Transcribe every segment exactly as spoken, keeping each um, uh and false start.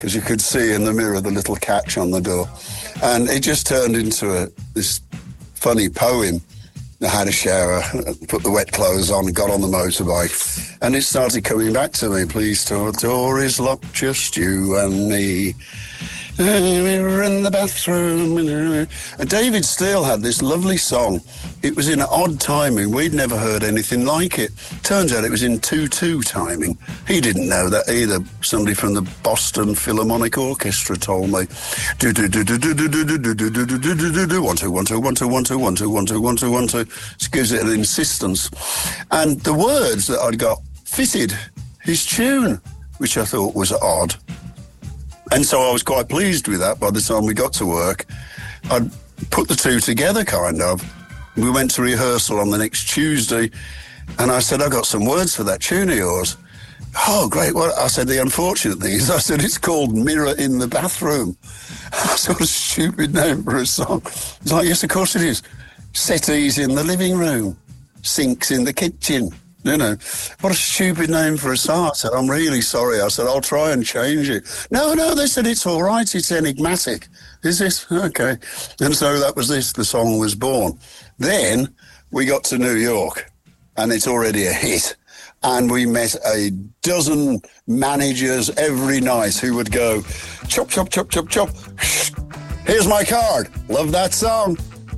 because you could see in the mirror the little catch on the door. And it just turned into a, this funny poem. I had a shower, put the wet clothes on, got on the motorbike, and it started coming back to me. Please, the door is locked, just you and me. We're in the bathroom. And David Steele had this lovely song. It was in odd timing. We'd never heard anything like it. Turns out it was in two two timing. He didn't know that either. Somebody from the Boston Philharmonic Orchestra told me. Do do do do do do do do do do do do do do do one two one two one two one two one two one two one two one two. It gives it an insistence. And the words that I'd got fitted his tune, which I thought was odd. And so I was quite pleased with that. By the time we got to work, I'd put the two together, kind of. We went to rehearsal on the next Tuesday, and I said, I've got some words for that tune of yours. Oh, great. Well, I said, the unfortunate thing is, I said, it's called Mirror in the Bathroom. Sort of stupid name for a song. It's like, yes, of course it is. Settees in the living room, sinks in the kitchen. You know, what a stupid name for a song. I said, I'm really sorry. I said, I'll try and change it. No, no, they said, it's all right. It's enigmatic. Is this? Okay. And so that was this. The song was born. Then we got to New York, and it's already a hit. And we met a dozen managers every night who would go, chop, chop, chop, chop, chop. Here's my card. Love that song.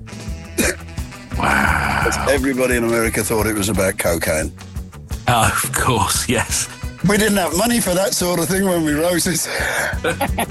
Wow. Everybody in America thought it was about cocaine. Oh, of course, yes. We didn't have money for that sort of thing when we wrote it.